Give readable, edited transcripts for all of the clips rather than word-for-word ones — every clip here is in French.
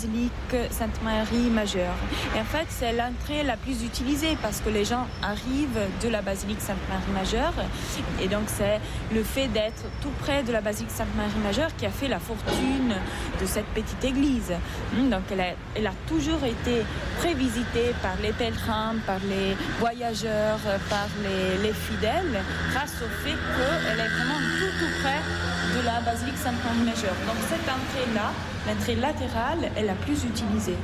basilique Sainte-Marie Majeure. Et en fait, c'est l'entrée la plus utilisée parce que les gens arrivent de la basilique Sainte-Marie Majeure. Et donc, c'est le fait d'être tout près de la basilique Sainte-Marie Majeure qui a fait la fortune de cette petite église. Donc, elle a toujours été très visitée par les pèlerins, par les voyageurs, par les fidèles, grâce au fait qu'elle est vraiment tout près de la basilique Sainte-Marie Majeure. Donc cette entrée-là, l'entrée latérale, est la plus utilisée.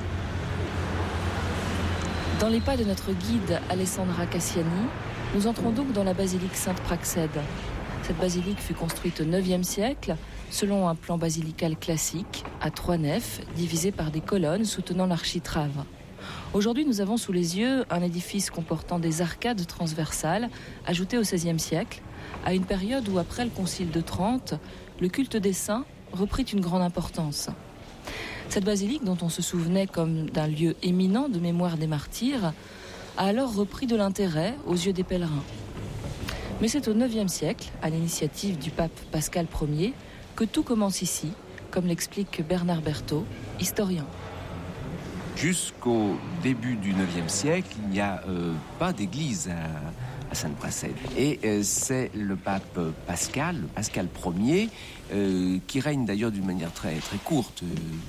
Dans les pas de notre guide Alessandra Cassiani, nous entrons donc dans la basilique Sainte-Praxède. Cette basilique fut construite au IXe siècle selon un plan basilical classique à 3 nefs divisées par des colonnes soutenant l'architrave. Aujourd'hui, nous avons sous les yeux un édifice comportant des arcades transversales ajoutées au XVIe siècle, à une période où, après le Concile de Trente, le culte des saints reprit une grande importance. Cette basilique, dont on se souvenait comme d'un lieu éminent de mémoire des martyrs, a alors repris de l'intérêt aux yeux des pèlerins. Mais c'est au IXe siècle, à l'initiative du pape Pascal Ier, que tout commence ici, comme l'explique Bernard Berthaud, historien. Jusqu'au début du IXe siècle, il n'y a pas d'église à Sainte-Praxède. Et c'est le pape Pascal Ier, qui règne d'ailleurs d'une manière très, très courte,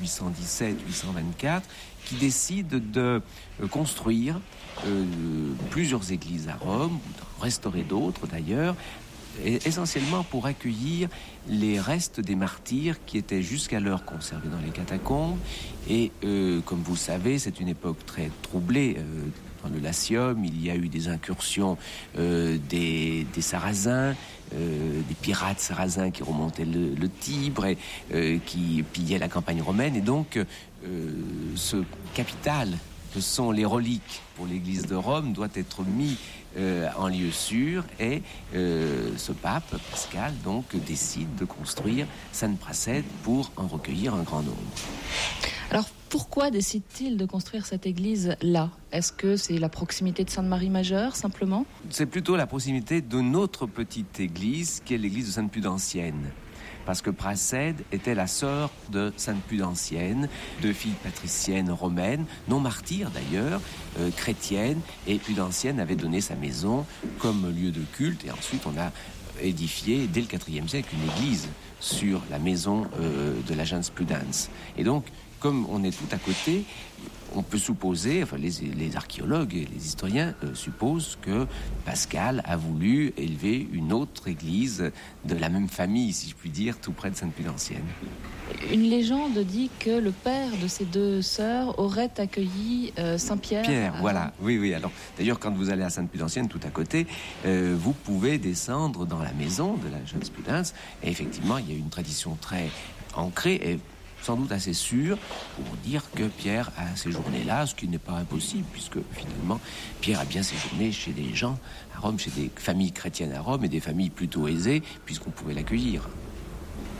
817-824, qui décide de construire plusieurs églises à Rome, d'en restaurer d'autres d'ailleurs, essentiellement pour accueillir les restes des martyrs qui étaient jusqu'alors conservés dans les catacombes. Et comme vous le savez, c'est une époque très troublée. Dans le Latium, il y a eu des incursions des Sarrasins, des pirates sarrasins qui remontaient le Tibre et qui pillaient la campagne romaine. Et donc, ce capital que sont les reliques pour l'église de Rome doit être mis en lieu sûr, et ce pape Pascal donc décide de construire Sainte-Praxède pour en recueillir un grand nombre. Alors pourquoi décide-t-il de construire cette église là ? Est-ce que c'est la proximité de Sainte-Marie Majeure simplement ? C'est plutôt la proximité de notre petite église qui est l'église de Sainte-Pudancienne. Parce que Praxède était la sœur de Sainte-Pudancienne, deux filles patriciennes romaines, non martyres d'ailleurs, chrétiennes, et Pudancienne avait donné sa maison comme lieu de culte, et ensuite on a édifié dès le IVe siècle une église sur la maison de la Gens Pudens. Et donc, comme on est tout à côté, on peut supposer, enfin les archéologues et les historiens supposent que Pascal a voulu élever une autre église de la même famille, si je puis dire, tout près de Sainte-Pudancienne. Une légende dit que le père de ces deux sœurs aurait accueilli Saint-Pierre. Pierre, voilà, oui. Alors, d'ailleurs, quand vous allez à Sainte-Pudancienne, tout à côté, vous pouvez descendre dans la maison de la Gens Pudens, et effectivement, il y a une tradition très ancrée et sans doute assez sûr pour dire que Pierre a séjourné là, ce qui n'est pas impossible, puisque finalement Pierre a bien séjourné chez des gens à Rome, chez des familles chrétiennes à Rome et des familles plutôt aisées, puisqu'on pouvait l'accueillir.